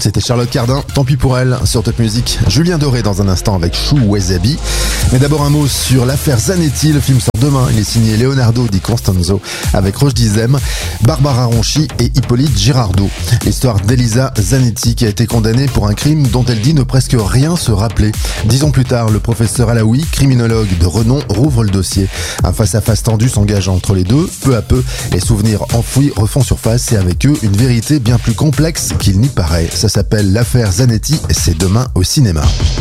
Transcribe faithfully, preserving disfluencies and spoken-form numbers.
C'était Charlotte Cardin, tant pis pour elle, sur Top Music. Julien Doré dans un instant avec Chou Wasabi. Mais d'abord un mot sur l'affaire Zanetti. Le film sort demain. Il est signé Leonardo Di Constanzo avec Roche Dizem, Barbara Ronchi et Hippolyte Girardot. L'histoire d'Elisa Zanetti qui a été condamnée pour un crime dont elle dit ne presque rien se rappeler. Dix ans plus tard, le professeur Alaoui, criminologue de renom, rouvre le dossier. Un face-à-face tendu s'engage entre les deux. Peu à peu, les souvenirs enfouis refont surface et avec eux, une vérité bien plus complexe qu'il n'y paraît. Ça s'appelle l'affaire Zanetti et c'est demain au cinéma.